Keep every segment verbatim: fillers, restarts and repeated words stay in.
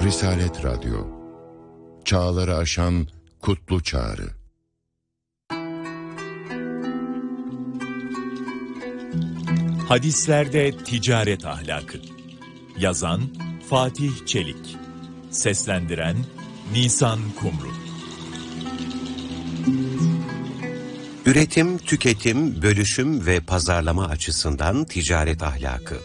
Risalet Radyo, çağları aşan kutlu çağrı. Hadislerde ticaret ahlakı. Yazan Fatih Çelik. Seslendiren Nisan Kumru. Üretim, tüketim, bölüşüm ve pazarlama açısından ticaret ahlakı.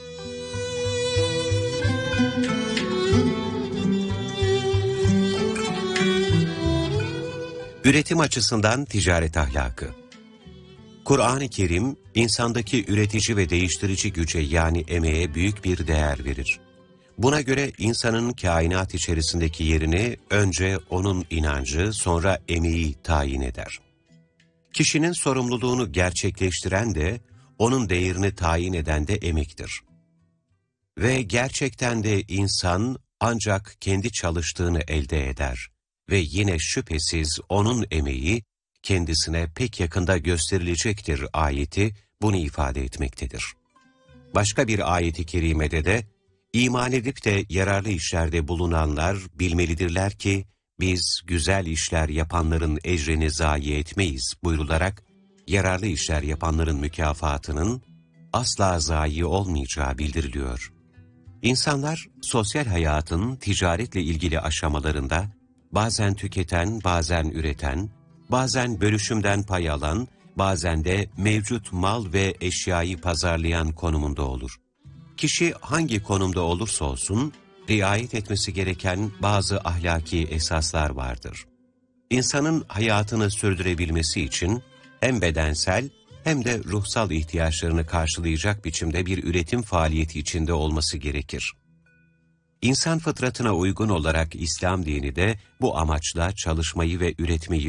Üretim açısından ticaret ahlakı. Kur'an-ı Kerim, insandaki üretici ve değiştirici güce yani emeğe büyük bir değer verir. Buna göre insanın kainat içerisindeki yerini önce onun inancı, sonra emeği tayin eder. Kişinin sorumluluğunu gerçekleştiren de, onun değerini tayin eden de emektir. Ve gerçekten de insan ancak kendi çalıştığını elde eder ve yine şüphesiz onun emeği kendisine pek yakında gösterilecektir ayeti bunu ifade etmektedir. Başka bir ayeti kerimede de, iman edip de yararlı işlerde bulunanlar bilmelidirler ki, biz güzel işler yapanların ecrini zayi etmeyiz buyrularak, yararlı işler yapanların mükafatının asla zayi olmayacağı bildiriliyor. İnsanlar sosyal hayatın ticaretle ilgili aşamalarında bazen tüketen, bazen üreten, bazen bölüşümden pay alan, bazen de mevcut mal ve eşyayı pazarlayan konumunda olur. Kişi hangi konumda olursa olsun, riayet etmesi gereken bazı ahlaki esaslar vardır. İnsanın hayatını sürdürebilmesi için hem bedensel hem de ruhsal ihtiyaçlarını karşılayacak biçimde bir üretim faaliyeti içinde olması gerekir. İnsan fıtratına uygun olarak İslam dini de bu amaçla çalışmayı ve üretmeyi